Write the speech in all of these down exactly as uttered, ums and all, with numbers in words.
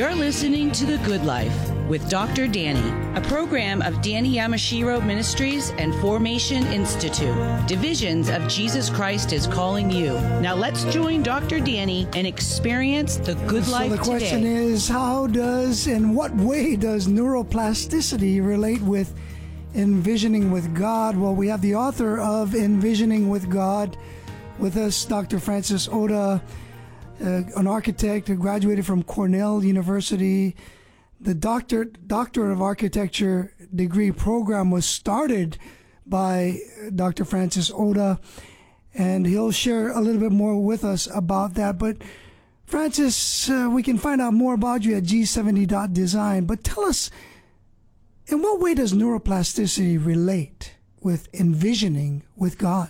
You're listening to The Good Life with Doctor Danny, a program of Danny Yamashiro Ministries and Formation Institute, divisions of Jesus Christ is Calling You. Now let's join Doctor Danny and experience the good life today. So the question today. is, how does, in what way does neuroplasticity relate with envisioning with God? Well, we have the author of Envisioning with God with us, Doctor Francis Oda, uh, an architect who graduated from Cornell University. The doctor, Doctorate of Architecture degree program was started by Doctor Francis Oda, and he'll share a little bit more with us about that. But Francis, uh, we can find out more about you at G seventy dot design, but tell us, in what way does neuroplasticity relate with envisioning with God?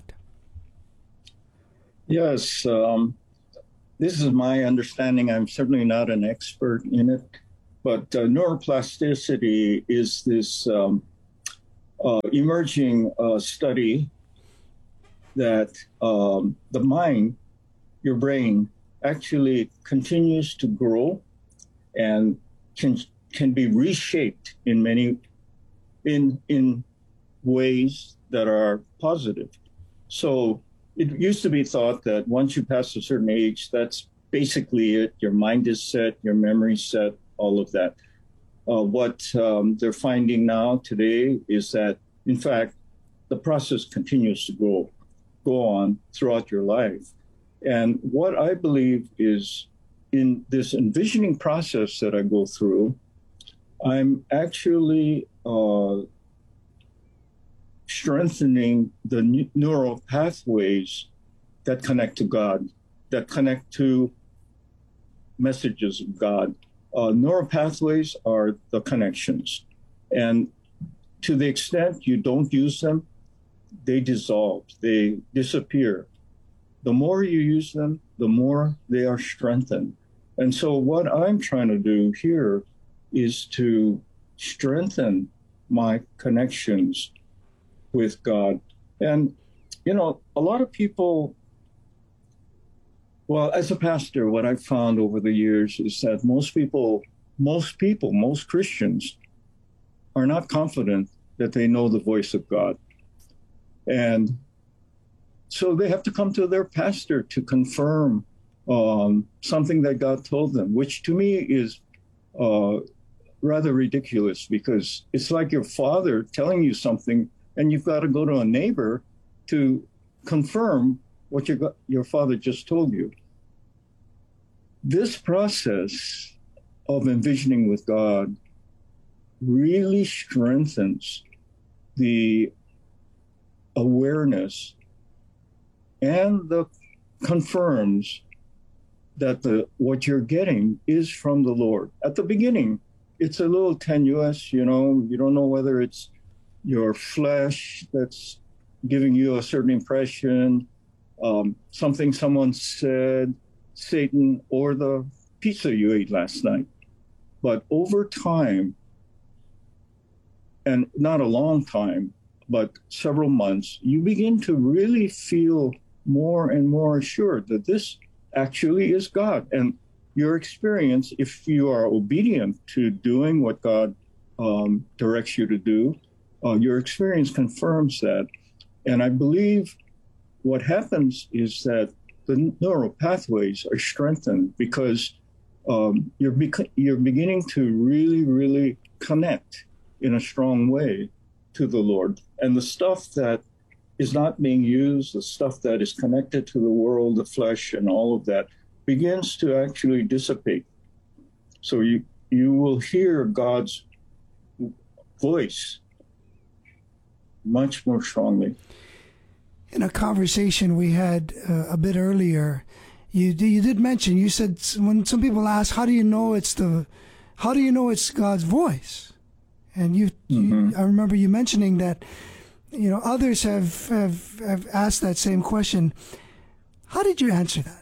Yes, um, this is my understanding. I'm certainly not an expert in it, but uh, neuroplasticity is this um, uh, emerging uh, study that um, the mind, your brain, actually continues to grow and can can be reshaped in many in in ways that are positive. So it used to be thought that once you pass a certain age, that's basically it. Your mind is set, your memory set, all of that. Uh, what um, they're finding now today is that, in fact, the process continues to go, go on throughout your life. And what I believe is, in this envisioning process that I go through, I'm actually uh, strengthening the ne- neural pathways that connect to God, that connect to messages of God. Uh, neural pathways are the connections. And to the extent you don't use them, they dissolve, they disappear. The more you use them, the more they are strengthened. And so what I'm trying to do here is to strengthen my connections with God. And, you know, a lot of people, well, as a pastor, what I've found over the years is that most people, most people, most Christians are not confident that they know the voice of God. And so they have to come to their pastor to confirm um, something that God told them, which to me is uh, rather ridiculous, because it's like your father telling you something and you've got to go to a neighbor to confirm what your, your father just told you. This process of envisioning with God really strengthens the awareness and the confirms that the what you're getting is from the Lord. At the beginning, it's a little tenuous, you know, you don't know whether it's your flesh that's giving you a certain impression, um, something someone said, Satan, or the pizza you ate last night. But over time, and not a long time, but several months, you begin to really feel more and more assured that this actually is God. And your experience, if you are obedient to doing what God um, directs you to do, uh, your experience confirms that. And I believe what happens is that the neural pathways are strengthened because um, you're, bec- you're beginning to really, really connect in a strong way to the Lord. And the stuff that is not being used, the stuff that is connected to the world, the flesh, and all of that, begins to actually dissipate. So you you will hear God's voice much more strongly. In a conversation we had uh, a bit earlier, you you did mention, you said when some people ask, how do you know it's the, how do you know it's God's voice? And you, mm-hmm. you I remember you mentioning that, you know, others have, have, have asked that same question. How did you answer that?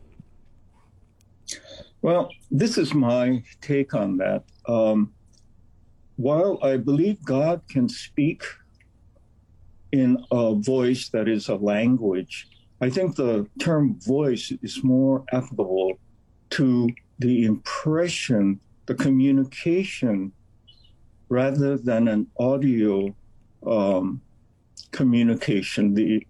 Well, this is my take on that. Um, while I believe God can speak in a voice that is a language, I think the term voice is more applicable to the impression the communication rather than an audio um, communication, the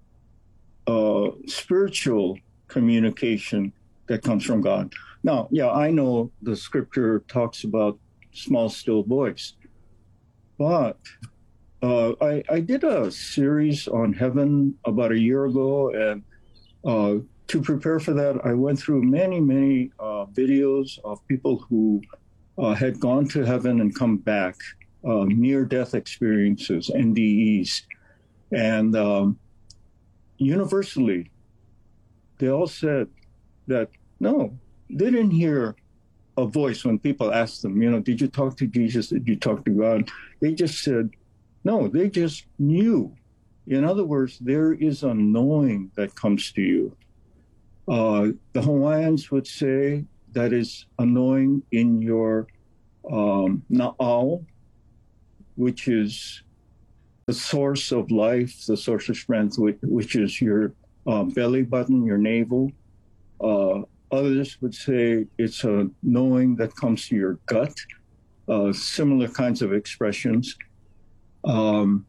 uh, spiritual communication that comes from God. Now, yeah, I know the scripture talks about small, still voice, but uh, I, I did a series on heaven about a year ago, and uh, to prepare for that, I went through many, many uh, videos of people who uh, had gone to heaven and come back, uh, near-death experiences, N D Es. And um, universally, they all said that, no, they didn't hear a voice when people asked them, you know, did you talk to Jesus? Did you talk to God? They just said, no, they just knew. In other words, there is a knowing that comes to you. Uh, the Hawaiians would say that is a knowing in your um, na'au, which is the source of life, the source of strength, which, which is your uh, belly button, your navel. Uh, others would say it's a knowing that comes to your gut, uh, similar kinds of expressions. Um,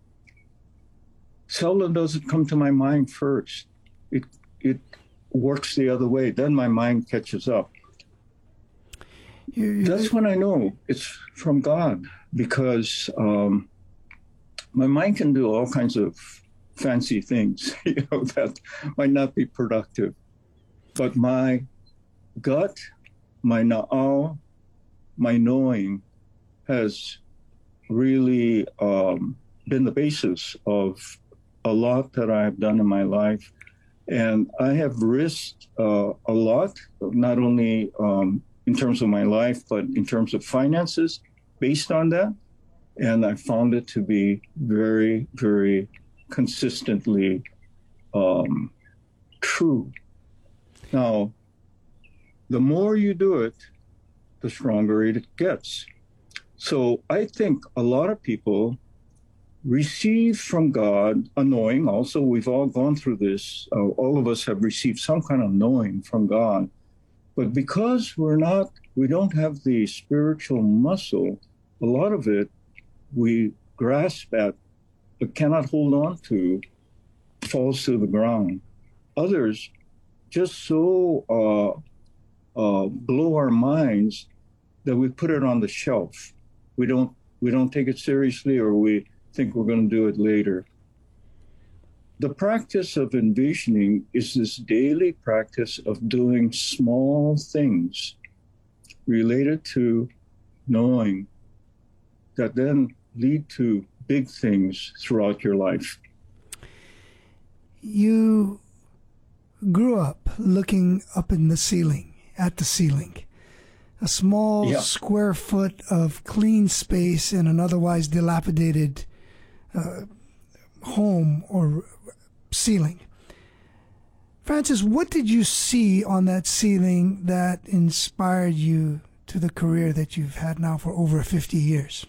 seldom does it come to my mind first. It, it works the other way. Then my mind catches up. You, you, That's when I know it's from God, because um, my mind can do all kinds of fancy things, you know, that might not be productive. But my gut, my na'au, my knowing has really um, been the basis of a lot that I have done in my life. And I have risked uh, a lot, not only um, in terms of my life, but in terms of finances based on that. And I found it to be very, very consistently um, true. Now, the more you do it, the stronger it gets. So I think a lot of people receive from God a knowing. Also, we've all gone through this. Uh, all of us have received some kind of knowing from God. But because we're not, we don't have the spiritual muscle, a lot of it we grasp at but cannot hold on to falls to the ground. Others just so uh, uh, blow our minds that we put it on the shelf. We don't we don't take it seriously, or we think we're going to do it later. The practice of envisioning is this daily practice of doing small things related to knowing that then lead to big things throughout your life. You grew up looking up in the ceiling, at the ceiling. A small yeah. square foot of clean space in an otherwise dilapidated uh, home or ceiling. Francis, what did you see on that ceiling that inspired you to the career that you've had now for over fifty years?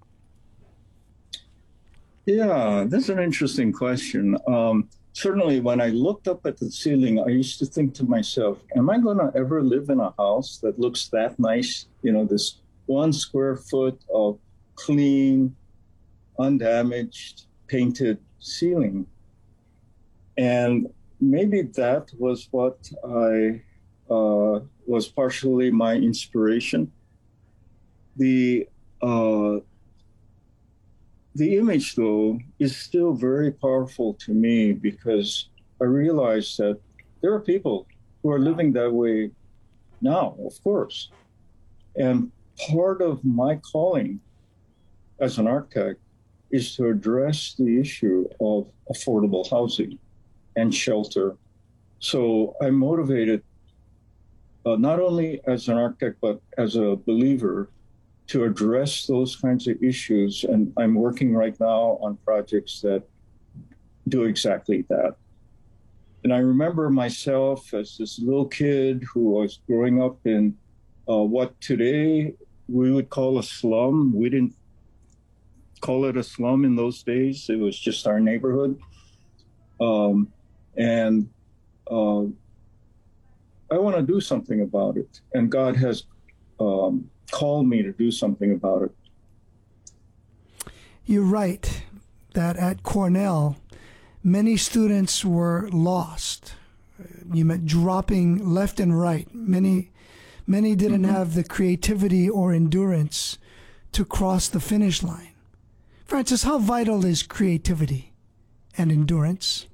Yeah, that's an interesting question. Um, certainly, when I looked up at the ceiling, I used to think to myself, am I going to ever live in a house that looks that nice? You know, this one square foot of clean, undamaged, painted ceiling. And maybe that was what I uh, was partially my inspiration. The uh, The image, though, is still very powerful to me, because I realize that there are people who are living that way now, of course. And part of my calling as an architect is to address the issue of affordable housing and shelter. So I'm motivated uh, not only as an architect, but as a believer, to address those kinds of issues. And I'm working right now on projects that do exactly that. And I remember myself as this little kid who was growing up in uh, what today we would call a slum. We didn't call it a slum in those days. It was just our neighborhood. Um, and uh, I want to do something about it. And God has um, called me to do something about it. You're right that at Cornell, many students were lost. You meant dropping left and right. Many, many didn't mm-hmm. have the creativity or endurance to cross the finish line. Francis, how vital is creativity and endurance?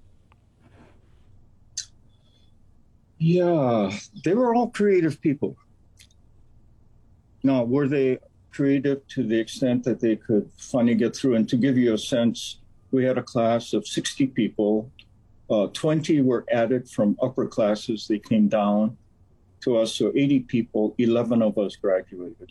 Yeah, they were all creative people. Now, were they creative to the extent that they could finally get through? And to give you a sense, we had a class of sixty people. Uh, twenty were added from upper classes. They came down to us. So eighty people, eleven of us graduated.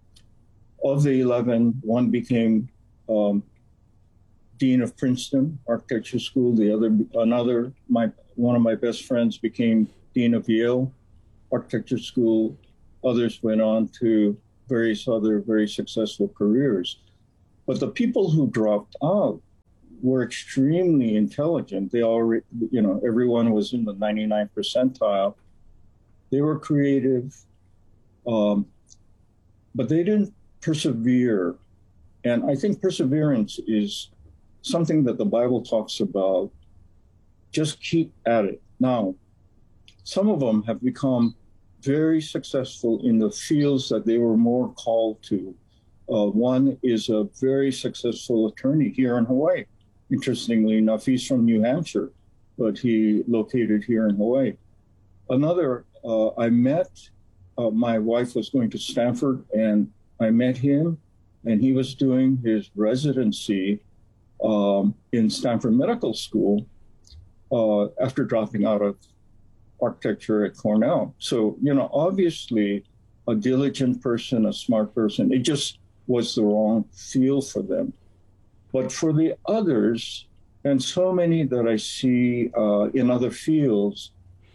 Of the eleven, one became um, Dean of Princeton Architecture School. The other, another, my one of my best friends became Dean of Yale Architecture School. Others went on to various other very successful careers. But the people who dropped out were extremely intelligent. They all, you know, everyone was in the ninety-ninth percentile. They were creative, um, but they didn't persevere. And I think perseverance is something that the Bible talks about. Just keep at it. Now, some of them have become very successful in the fields that they were more called to. Uh, one is a very successful attorney here in Hawaii. Interestingly enough, he's from New Hampshire, but he located here in Hawaii. Another, uh, I met, uh, my wife was going to Stanford, and I met him, and he was doing his residency um, in Stanford Medical School uh, after dropping out of architecture at Cornell. So, you know, obviously a diligent person, a smart person, it just was the wrong field for them. But for the others, and so many that I see uh, in other fields,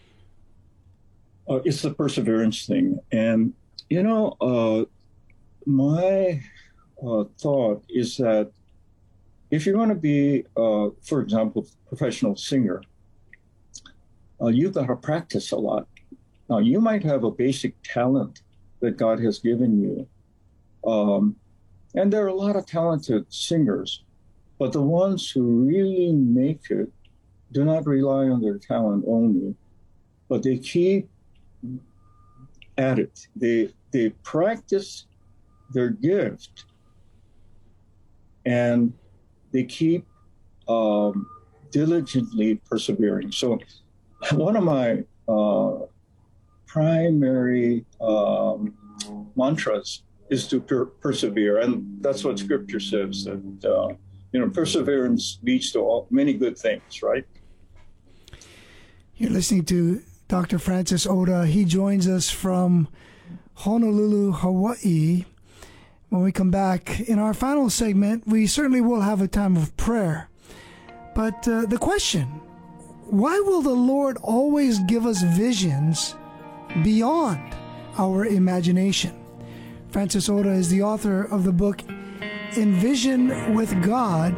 uh, it's the perseverance thing. And, you know, uh, my uh, thought is that if you're going to be, uh, for example, a professional singer, Uh, you've got to practice a lot. Now, you might have a basic talent that God has given you. Um, and there are a lot of talented singers, but the ones who really make it do not rely on their talent only, but they keep at it. They, they practice their gift, and they keep um, diligently persevering. So one of my uh, primary um, mantras is to per- persevere, and that's what Scripture says, that uh, you know, perseverance leads to all, many good things, right? You're listening to Doctor Francis Oda. He joins us from Honolulu, Hawaii. When we come back in our final segment, we certainly will have a time of prayer. But uh, the question, why will the Lord always give us visions beyond our imagination? Francis Oda is the author of the book Envision with God,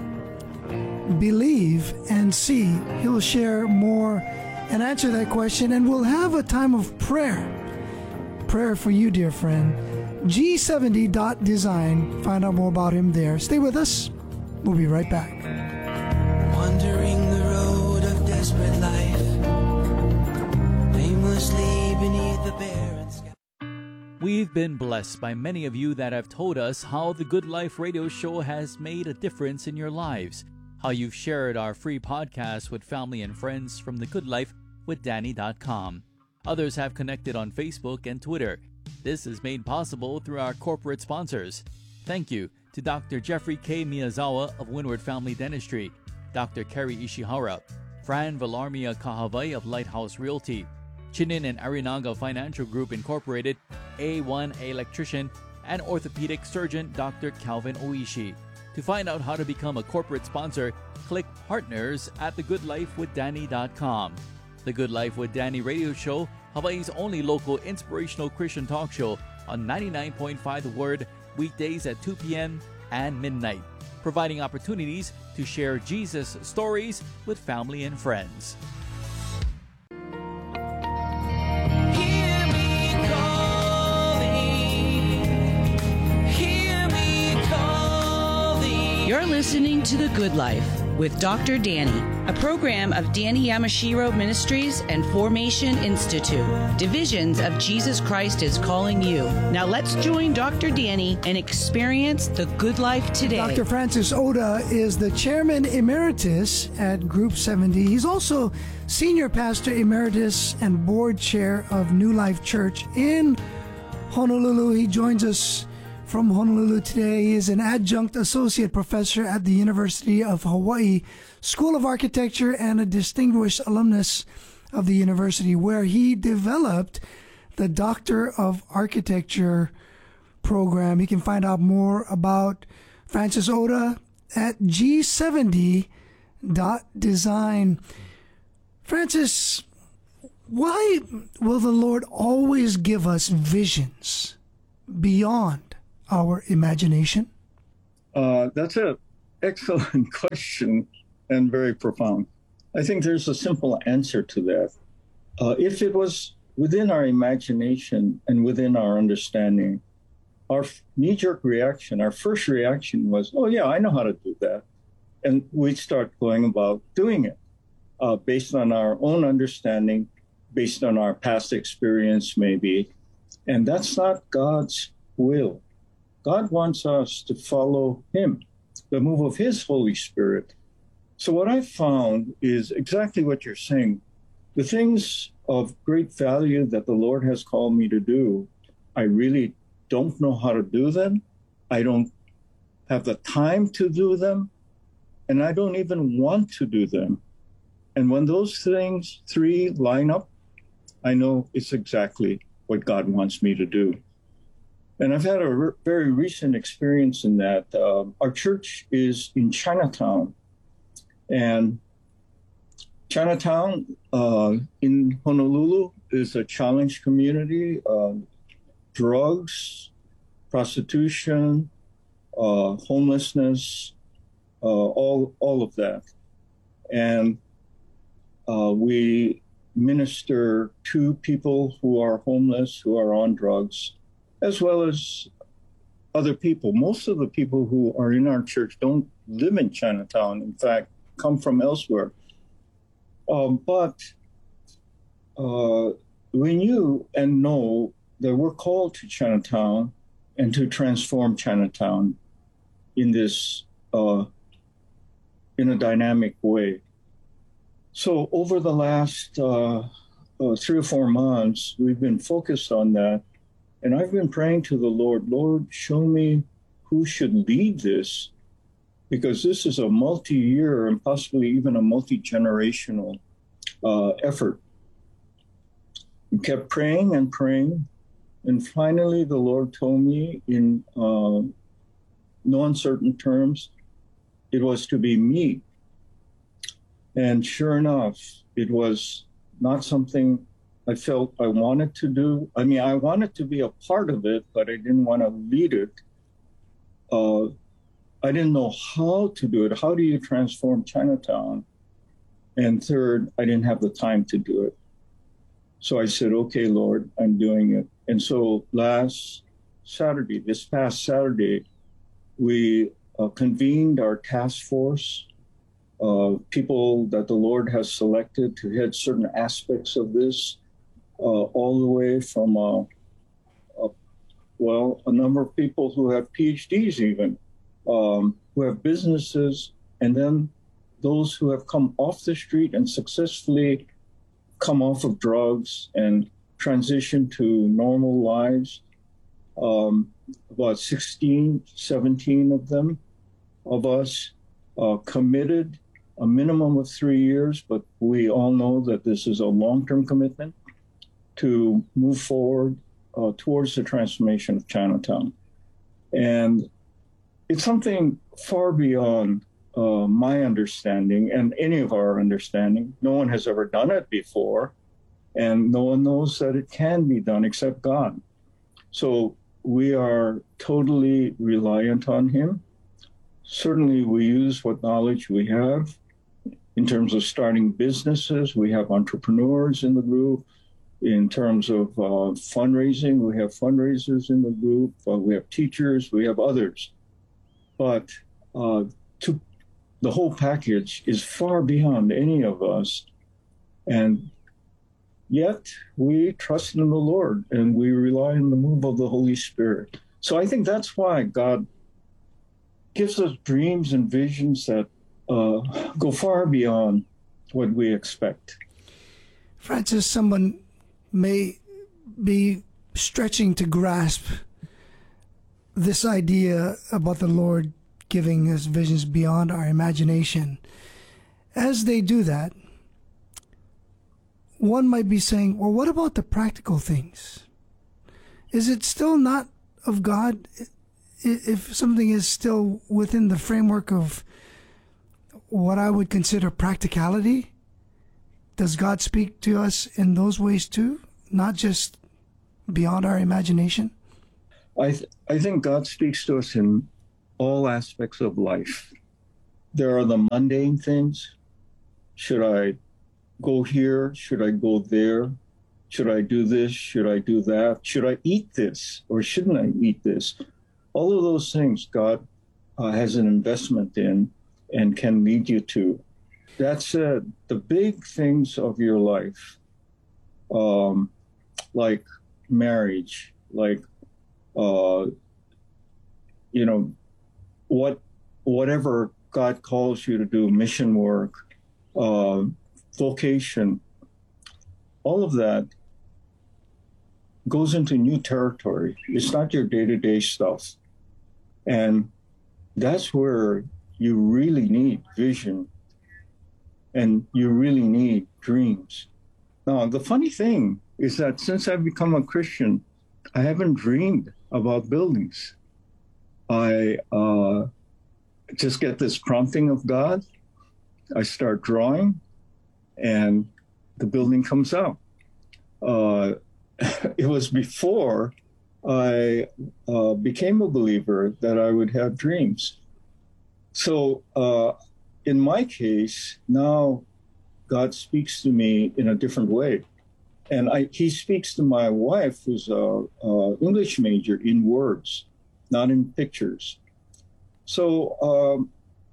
Believe and See. He'll share more and answer that question, and we'll have a time of prayer. Prayer for you, dear friend. G seventy dot design. Find out more about him there. Stay with us. We'll be right back. Wandering the road of desperate life, aimlessly beneath the barren sky. We've been blessed by many of you that have told us how the Good Life radio show has made a difference in your lives, how you've shared our free podcast with family and friends from the good life with danny dot com. Others have connected on Facebook and Twitter. This is made possible through our corporate sponsors. Thank you to Doctor Jeffrey K. Miyazawa of Windward Family Dentistry, Doctor Kerry Ishihara, Fran Villarmia Kahavai of Lighthouse Realty, Chinin and Arinaga Financial Group Incorporated, A one Electrician, and orthopedic surgeon Doctor Calvin Oishi. To find out how to become a corporate sponsor, click Partners at the good life with danny dot com. The Good Life with Danny radio show, Hawaii's only local inspirational Christian talk show on ninety-nine point five The Word, weekdays at two p.m. and midnight, providing opportunities to share Jesus stories with family and friends. Hear me calling, listening to The Good Life with Doctor Danny, a program of Danny Yamashiro Ministries and Formation Institute. Divisions of Jesus Christ is calling you. Now let's join Doctor Danny and experience the good life today. Doctor Francis Oda is the chairman emeritus at Group seventy. He's also senior pastor emeritus and board chair of New Life Church in Honolulu. He joins us from Honolulu today. He is an adjunct associate professor at the University of Hawaii School of Architecture and a distinguished alumnus of the university, where he developed the Doctor of Architecture program. You can find out more about Francis Oda at G seventy dot design. Francis, why will the Lord always give us visions beyond our imagination? Uh, that's an excellent question and very profound. I think there's a simple answer to that. Uh, if it was within our imagination and within our understanding, our knee-jerk reaction, our first reaction was, oh, yeah, I know how to do that. And we'd start going about doing it uh, based on our own understanding, based on our past experience, maybe. And that's not God's will. God wants us to follow him, the move of his Holy Spirit. So what I found is exactly what you're saying. The things of great value that the Lord has called me to do, I really don't know how to do them. I don't have the time to do them, and I don't even want to do them. And when those things three line up, I know it's exactly what God wants me to do. And I've had a re- very recent experience in that. Uh, our church is in Chinatown. And Chinatown uh, in Honolulu is a challenged community. Uh, drugs, prostitution, uh, homelessness, uh, all, all of that. And uh, we minister to people who are homeless, who are on drugs, as well as other people. Most of the people who are in our church don't live in Chinatown. In fact, come from elsewhere. Um, but uh, we knew and know that we're called to Chinatown and to transform Chinatown in this, uh, in a dynamic way. So over the last uh, uh, three or four months, we've been focused on that. And I've been praying to the Lord, Lord, show me who should lead this, because this is a multi-year and possibly even a multi-generational uh, effort. We kept praying and praying. And finally, the Lord told me in uh, no uncertain terms, it was to be me. And sure enough, it was not something I felt I wanted to do. I mean, I wanted to be a part of it, but I didn't want to lead it. Uh, I didn't know how to do it. How do you transform Chinatown? And third, I didn't have the time to do it. So I said, okay, Lord, I'm doing it. And so last Saturday, this past Saturday, we uh, convened our task force, uh, people that the Lord has selected to head certain aspects of this. Uh, all the way from, uh, uh, well, a number of people who have P H Ds even, um, who have businesses, and then those who have come off the street and successfully come off of drugs and transitioned to normal lives. Um, about sixteen, seventeen of them, of us, uh, committed a minimum of three years, but we all know that this is a long-term commitment to move forward uh, towards the transformation of Chinatown. And it's something far beyond uh, my understanding and any of our understanding. No one has ever done it before, and no one knows that it can be done except God. So we are totally reliant on him. Certainly we use what knowledge we have in terms of starting businesses. We have entrepreneurs in the group. In terms of uh, fundraising, we have fundraisers in the group. Uh, we have teachers. We have others. But uh, to the whole package is far beyond any of us. And yet we trust in the Lord and we rely on the move of the Holy Spirit. So I think that's why God gives us dreams and visions that uh, go far beyond what we expect. Francis, someone may be stretching to grasp this idea about the Lord giving us visions beyond our imagination. As they do that, one might be saying, well, what about the practical things? Is it still not of God if something is still within the framework of what I would consider practicality? Does God speak to us in those ways too, not just beyond our imagination? I th- I think God speaks to us in all aspects of life. There are the mundane things. Should I go here? Should I go there? Should I do this? Should I do that? Should I eat this or shouldn't I eat this? All of those things God uh, has an investment in and can lead you to. That said, the big things of your life, um, like marriage, like Uh, you know, what, whatever God calls you to do, mission work, uh, vocation, all of that goes into new territory. It's not your day-to-day stuff. And that's where you really need vision and you really need dreams. Now, the funny thing is that since I've become a Christian, I haven't dreamed about buildings. I uh, just get this prompting of God. I start drawing, and the building comes out. Uh, it was before I uh, became a believer that I would have dreams. So uh, in my case, now God speaks to me in a different way. And I, he speaks to my wife, who's an English major, in words, not in pictures. So um,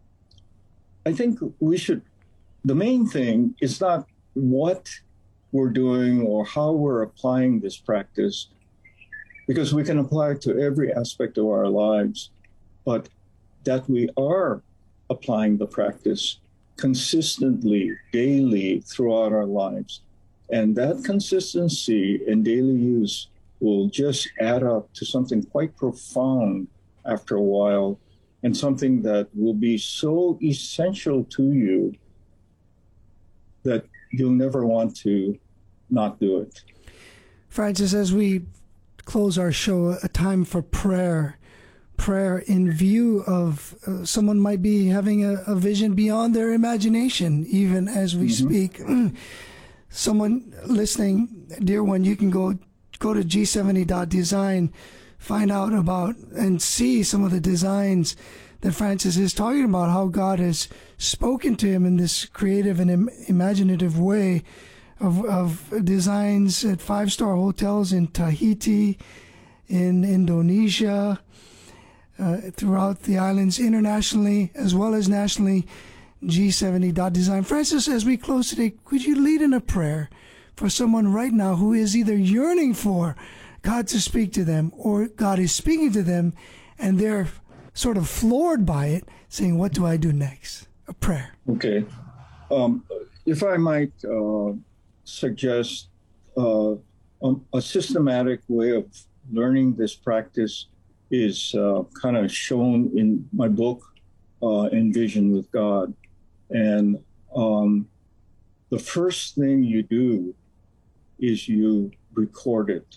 I think we should, the main thing is not what we're doing or how we're applying this practice, because we can apply it to every aspect of our lives, but that we are applying the practice consistently, daily, throughout our lives. And that consistency and daily use will just add up to something quite profound after a while, and something that will be so essential to you that you'll never want to not do it. Francis, as we close our show, a time for prayer, prayer in view of uh, someone might be having a, a vision beyond their imagination, even as we mm-hmm. speak. Someone listening, dear one, you can go go to g seventy dot design, find out about and see some of the designs that Francis is talking about, how God has spoken to him in this creative and im- imaginative way of, of designs at five-star hotels in Tahiti, in Indonesia, uh, throughout the islands, internationally as well as nationally. G seventy dot design. Francis, as we close today, could you lead in a prayer for someone right now who is either yearning for God to speak to them or God is speaking to them and they're sort of floored by it, saying, what do I do next? A prayer. Okay. Um, if I might uh, suggest uh, um, a systematic way of learning this practice is uh, kind of shown in my book, uh, Envision with God. And um, the first thing you do is you record it.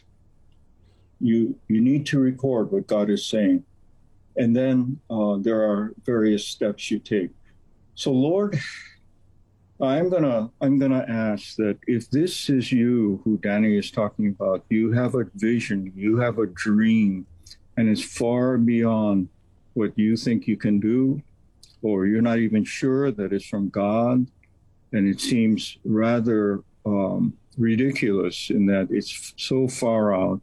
You you need to record what God is saying. And then uh, there are various steps you take. So Lord, I'm gonna I'm gonna ask that if this is you who Danny is talking about, you have a vision, you have a dream, and it's far beyond what you think you can do, or you're not even sure that it's from God, and it seems rather um, ridiculous in that it's so far out.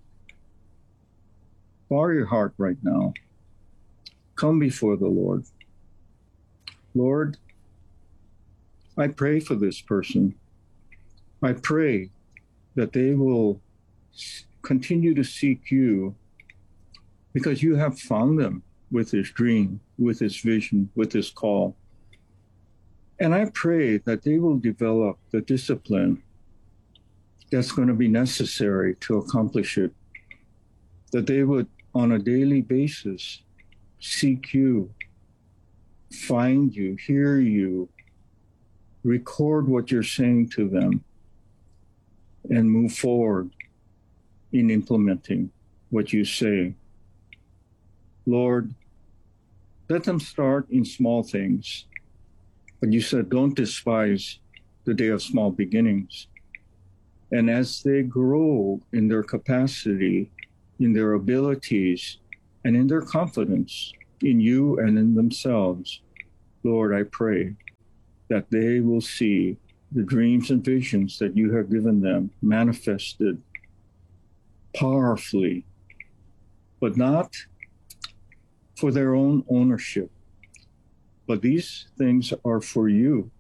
Bar your heart right now. Come before the Lord. Lord, I pray for this person. I pray that they will continue to seek you because you have found them with this dream, with this vision, with this call. And I pray that they will develop the discipline that's going to be necessary to accomplish it, that they would, on a daily basis, seek you, find you, hear you, record what you're saying to them, and move forward in implementing what you say. Lord, let them start in small things. But you said, don't despise the day of small beginnings. And as they grow in their capacity, in their abilities, and in their confidence in you and in themselves, Lord, I pray that they will see the dreams and visions that you have given them manifested powerfully, but not for their own ownership. But these things are for you.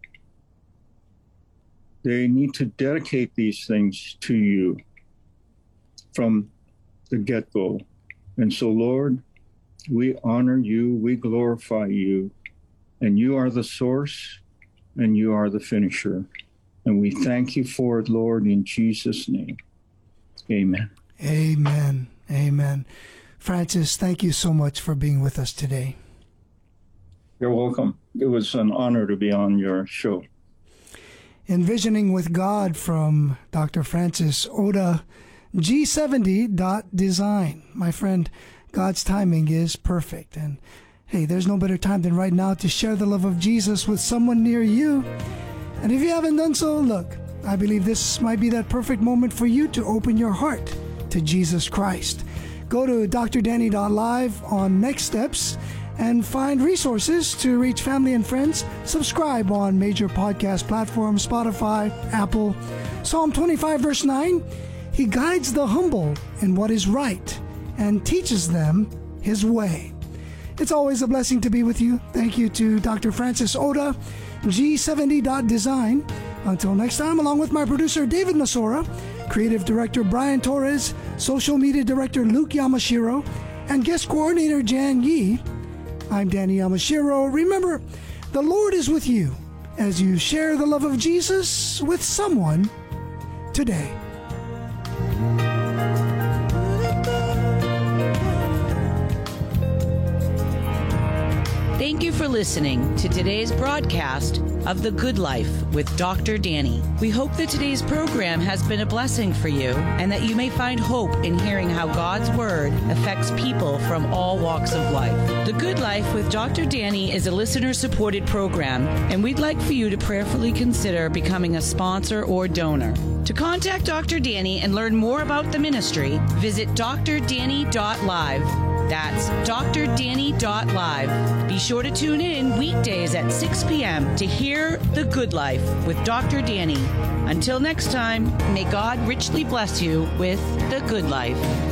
They need to dedicate these things to you from the get-go. And so, Lord, we honor you, we glorify you, and you are the source and you are the finisher. And we thank you for it, Lord, in Jesus' name. Amen. Amen. Amen. Francis, thank you so much for being with us today. You're welcome. It was an honor to be on your show. Envisioning with God from Doctor Francis Oda, G seventy dot design. My friend, God's timing is perfect. And hey, there's no better time than right now to share the love of Jesus with someone near you. And if you haven't done so, look, I believe this might be that perfect moment for you to open your heart to Jesus Christ. Go to D R Danny dot live on Next Steps and find resources to reach family and friends. Subscribe on major podcast platforms, Spotify, Apple. Psalm twenty-five, verse nine, He guides the humble in what is right and teaches them His way. It's always a blessing to be with you. Thank you to Doctor Francis Oda, G seventy dot design. Until next time, along with my producer David Masora, creative director Brian Torres, social media director Luke Yamashiro, and guest coordinator Jan Yi, I'm Danny Yamashiro. Remember, the Lord is with you as you share the love of Jesus with someone today. Thank you for listening to today's broadcast of The Good Life with Doctor Danny. We hope that today's program has been a blessing for you and that you may find hope in hearing how God's Word affects people from all walks of life. The Good Life with Doctor Danny is a listener-supported program, and we'd like for you to prayerfully consider becoming a sponsor or donor. To contact Doctor Danny and learn more about the ministry, visit D R Danny dot live. That's D R Danny dot live. Be sure to tune in weekdays at six p.m. to hear The Good Life with Doctor Danny. Until next time, may God richly bless you with The Good Life.